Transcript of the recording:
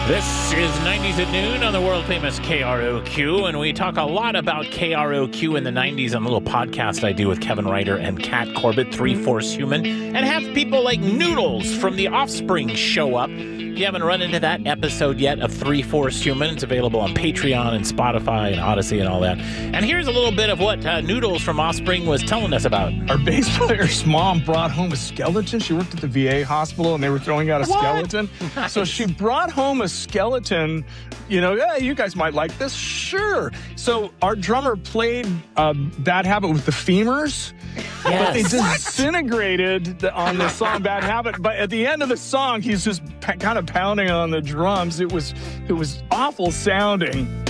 This is 90s at noon on the world-famous KROQ, and we talk a lot about KROQ in the 90s on a little podcast I do with Kevin Ryder and Kat Corbett, Three-Fourths Human, and have people like Noodles from The Offspring show up. If you haven't run into that episode yet of Three-Fourths Human, it's available on Patreon and Spotify and Odyssey and all that. And here's a little bit of what Noodles from Offspring was telling us about. Our bass player's mom brought home a skeleton. She worked at the VA hospital, and they were throwing out a skeleton. Nice. So she brought home a skeleton. You know, yeah, you guys might like this. Sure. So our drummer played Bad Habit with the femurs. But they disintegrated on the song Bad Habit. But at the end of the song, he's just kind of pounding on the drums. It was awful sounding.